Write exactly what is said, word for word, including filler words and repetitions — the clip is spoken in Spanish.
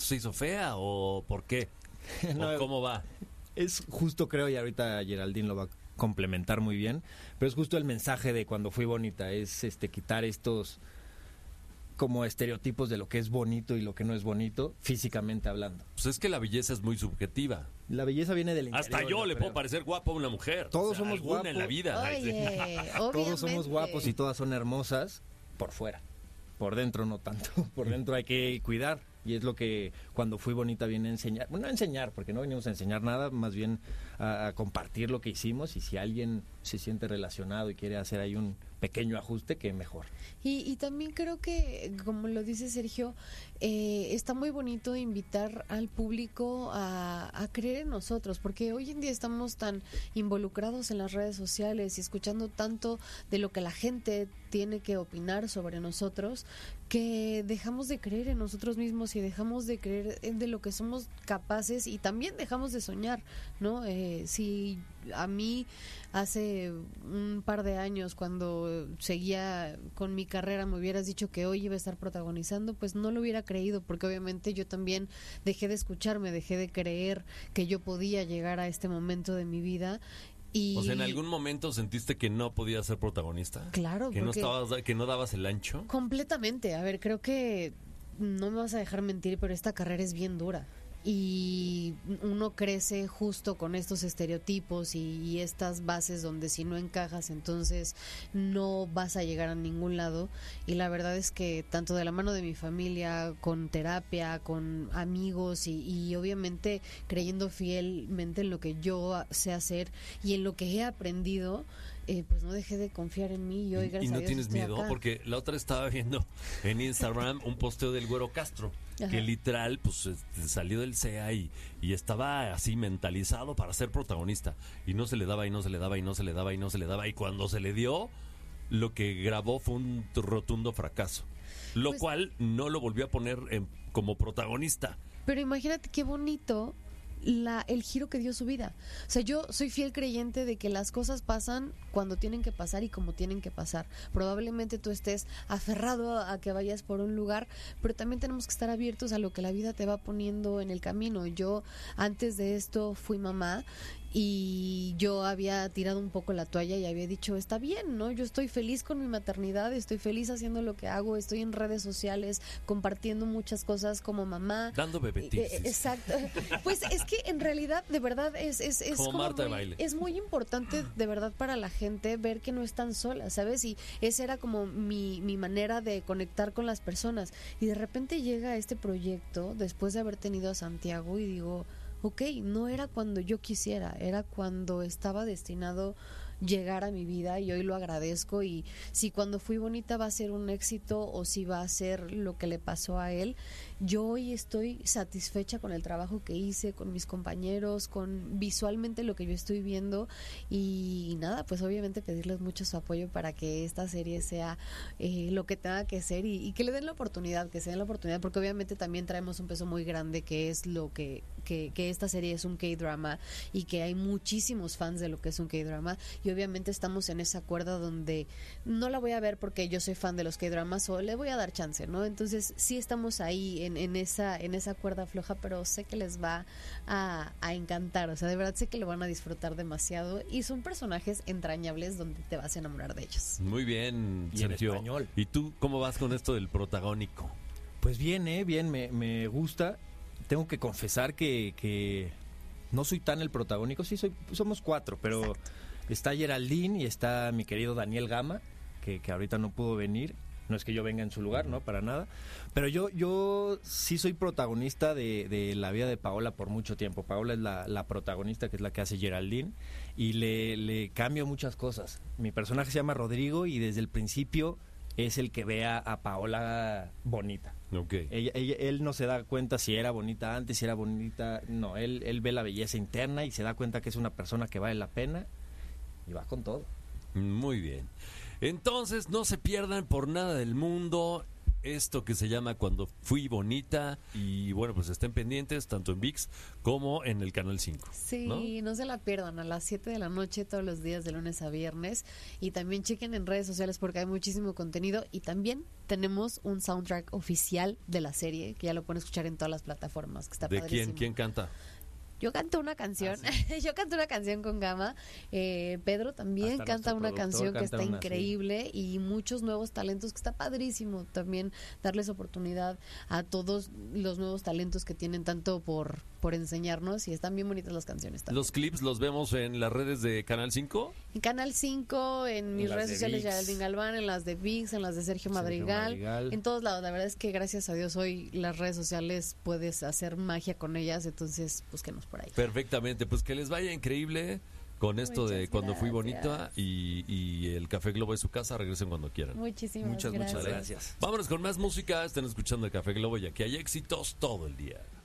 se hizo fea o por qué? No, ¿O cómo va? Es justo, creo, y ahorita Geraldine lo va a complementar muy bien, pero es justo el mensaje de cuando fui bonita, es este quitar estos como estereotipos de lo que es bonito y lo que no es bonito, físicamente hablando. Pues es que la belleza es muy subjetiva. La belleza viene del interior. Hasta yo, yo le puedo parecer guapo a una mujer. Todos o sea, somos guapos en la vida. Oye, todos somos guapos y todas son hermosas por fuera. Por dentro no tanto. Por dentro hay que cuidar. Y es lo que cuando fui bonita viene a enseñar. Bueno, a enseñar, porque no venimos a enseñar nada, más bien a, a compartir lo que hicimos. Y si alguien se siente relacionado y quiere hacer ahí un pequeño ajuste, que mejor. Y, y también creo que, como lo dice Sergio, eh, está muy bonito invitar al público a, a creer en nosotros, porque hoy en día estamos tan involucrados en las redes sociales y escuchando tanto de lo que la gente tiene que opinar sobre nosotros, que dejamos de creer en nosotros mismos y dejamos de creer de lo que somos capaces y también dejamos de soñar, ¿no? Eh, si a mí hace un par de años, cuando seguía con mi carrera, me hubieras dicho que hoy iba a estar protagonizando, pues no lo hubiera creído, porque obviamente yo también dejé de escucharme, dejé de creer que yo podía llegar a este momento de mi vida. Y... O sea, ¿en algún momento sentiste que no podías ser protagonista? Claro. ¿Que no estabas, que no dabas el ancho? Completamente. A ver, creo que no me vas a dejar mentir, pero esta carrera es bien dura. Y uno crece justo con estos estereotipos y, y estas bases donde si no encajas entonces no vas a llegar a ningún lado. Y la verdad es que tanto de la mano de mi familia, con terapia, con amigos y, y obviamente creyendo fielmente en lo que yo sé hacer y en lo que he aprendido, eh, pues no dejé de confiar en mí y hoy gracias ¿Y no a Dios tienes estoy miedo? acá. Porque la otra estaba viendo en Instagram un posteo del Güero Castro. Ajá. Que literal pues este, salió del C E A y, y estaba así mentalizado para ser protagonista y no se le daba y no se le daba y no se le daba y no se le daba y cuando se le dio lo que grabó fue un rotundo fracaso, lo pues, cual no lo volvió a poner en, como protagonista. Pero imagínate qué bonito la, el giro que dio su vida. O sea, yo soy fiel creyente de que las cosas pasan cuando tienen que pasar y como tienen que pasar. Probablemente tú estés aferrado a que vayas por un lugar, pero también tenemos que estar abiertos a lo que la vida te va poniendo en el camino. Yo antes de esto fui mamá y yo había tirado un poco la toalla y había dicho, está bien, ¿no? Yo estoy feliz con mi maternidad, estoy feliz haciendo lo que hago, estoy en redes sociales compartiendo muchas cosas como mamá. Dando bebetips. Eh, exacto. Pues es que en realidad, de verdad, es es, es como, como Marta muy, de baile. Es muy importante, de verdad, para la gente ver que no están solas, ¿sabes? Y esa era como mi, mi manera de conectar con las personas. Y de repente llega este proyecto, después de haber tenido a Santiago, y digo, ok, no era cuando yo quisiera, era cuando estaba destinado llegar a mi vida y hoy lo agradezco. Y si cuando fui bonita va a ser un éxito o si va a ser lo que le pasó a él, yo hoy estoy satisfecha con el trabajo que hice, con mis compañeros, con visualmente lo que yo estoy viendo y nada, pues obviamente pedirles mucho su apoyo para que esta serie sea eh, lo que tenga que ser y, y que le den la oportunidad, que se den la oportunidad, porque obviamente también traemos un peso muy grande que es lo que, que, que esta serie es un K-drama y que hay muchísimos fans de lo que es un K-drama y obviamente estamos en esa cuerda donde no la voy a ver porque yo soy fan de los K-dramas o le voy a dar chance, ¿no? Entonces sí estamos ahí en, en esa en esa cuerda floja, pero sé que les va a, a encantar, o sea, de verdad sé que lo van a disfrutar demasiado y son personajes entrañables donde te vas a enamorar de ellos. Muy bien, y Sergio. En español. ¿Y tú cómo vas con esto del protagónico? Pues bien, eh, bien, me, me gusta. Tengo que confesar que, que no soy tan el protagónico, sí soy, somos cuatro, pero exacto. Está Geraldine y está mi querido Daniel Gama, que, que ahorita no pudo venir. No es que yo venga en su lugar, no, para nada. Pero yo yo sí soy protagonista de, de la vida de Paola por mucho tiempo. Paola es la, la protagonista, que es la que hace Geraldine, y le, le cambio muchas cosas. Mi personaje se llama Rodrigo y desde el principio es el que ve a, a Paola bonita. Okay. Ella, ella, él no se da cuenta si era bonita antes, si era bonita... No, él, él ve la belleza interna y se da cuenta que es una persona que vale la pena y va con todo. Muy bien. Entonces, no se pierdan por nada del mundo esto que se llama Cuando Fui Bonita. Y bueno, pues estén pendientes tanto en ViX como en el Canal cinco. Sí, ¿no? no se la pierdan, a las siete de la noche todos los días de lunes a viernes. Y también chequen en redes sociales porque hay muchísimo contenido. Y también tenemos un soundtrack oficial de la serie que ya lo pueden escuchar en todas las plataformas, que está ¿De padrísimo. quién? ¿Quién canta? Yo canto una canción, Ah, ¿sí? yo canto una canción con Gama, eh, Pedro también Hasta canta nuestro una productor canción que canta está una, increíble y muchos nuevos talentos que está padrísimo también darles oportunidad a todos los nuevos talentos que tienen tanto por, por enseñarnos y están bien bonitas las canciones también. Los clips los vemos en las redes de Canal cinco. En Canal cinco, en mis las redes de sociales, ViX. Geraldine Galván, en las de ViX, en las de Sergio Sergio Madrigal, Madrigal. en todos lados. La verdad es que gracias a Dios hoy las redes sociales puedes hacer magia con ellas, entonces búsquenos por ahí. Perfectamente, pues que les vaya increíble con esto de Muchas Cuando Fui gracias. Bonita y, y el Café Globo es su casa. Regresen cuando quieran. Muchísimas Muchas, gracias. muchas gracias. Vámonos con más música. Estén escuchando el Café Globo y aquí hay éxitos todo el día.